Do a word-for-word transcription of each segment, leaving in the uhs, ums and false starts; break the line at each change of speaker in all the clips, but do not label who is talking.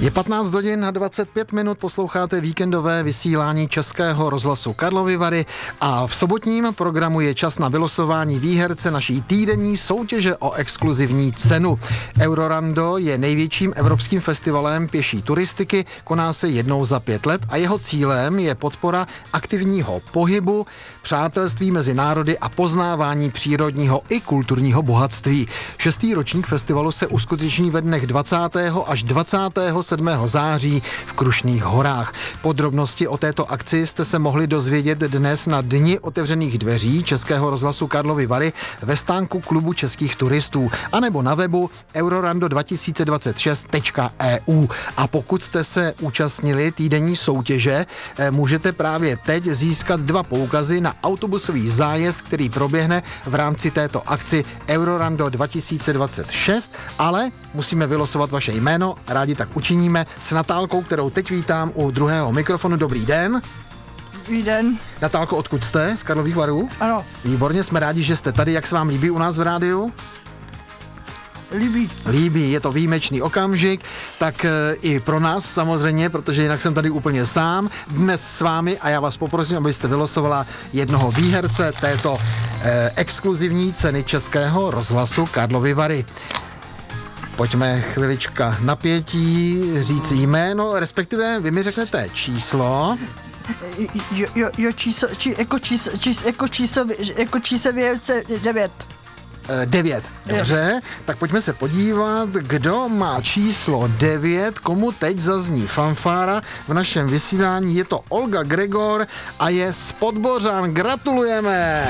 Je patnáct hodin a dvacet pět minut, posloucháte víkendové vysílání Českého rozhlasu Karlovy Vary a v sobotním programu je čas na vylosování výherce naší týdenní soutěže o exkluzivní cenu. Eurorando je největším evropským festivalem pěší turistiky, koná se jednou za pět let a jeho cílem je podpora aktivního pohybu, přátelství mezi národy a poznávání přírodního i kulturního bohatství. Šestý ročník festivalu se uskuteční ve dnech dvacátého až dvacátého sedmého září v Krušných horách. Podrobnosti o této akci jste se mohli dozvědět dnes na Dni otevřených dveří Českého rozhlasu Karlovy Vary ve stánku Klubu českých turistů anebo na webu eurorando dva tisíce dvacet šest tečka e u. A pokud jste se účastnili týdenní soutěže, můžete právě teď získat dva poukazy na autobusový zájezd, který proběhne v rámci této akci Eurorando dva tisíce dvacet šest, ale musíme vylosovat vaše jméno, rádi tak učiníme s Natálkou, kterou teď vítám u druhého mikrofonu. Dobrý den.
Dobrý den.
Natálko, odkud jste? Z Karlových Varů?
Ano.
Výborně, jsme rádi, že jste tady. Jak se vám líbí u nás v rádiu?
Líbí.
Líbí, je to výjimečný okamžik, tak e, i pro nás samozřejmě, protože jinak jsem tady úplně sám, dnes s vámi a já vás poprosím, abyste vylosovala jednoho výherce této e, exkluzivní ceny Českého rozhlasu Karlovy Vary. Pojďme chvilička napětí, říct jméno, respektive vy mi řeknete číslo.
Jo, jo, jo číslo, či, jako číslo, číslo, jako číslo, jako číslo výherce devět.
devět. Dobře, tak pojďme se podívat, kdo má číslo devět, komu teď zazní fanfára v našem vysílání. Je to Olga Gregor a je z Podbořan. Gratulujeme!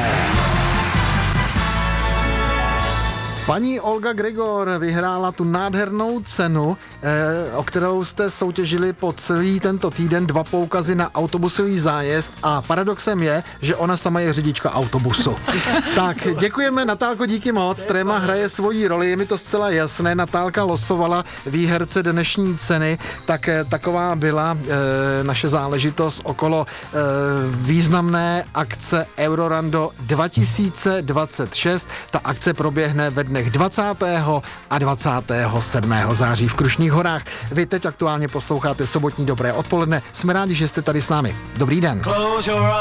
Paní Olga Gregor vyhrála tu nádhernou cenu, eh, o kterou jste soutěžili po celý tento týden, dva poukazy na autobusový zájezd a paradoxem je, že ona sama je řidička autobusu. Tak děkujeme, Natálko, díky moc. Tréma hraje svoji roli, je mi to zcela jasné. Natálka losovala výherce dnešní ceny, tak eh, taková byla eh, naše záležitost okolo eh, významné akce Eurorando dva tisíce dvacet šest. Ta akce proběhne ve dnech dvacátého a dvacátého sedmého září v Krušných horách. Vy teď aktuálně posloucháte sobotní Dobré odpoledne. Jsme rádi, že jste tady s námi. Dobrý den.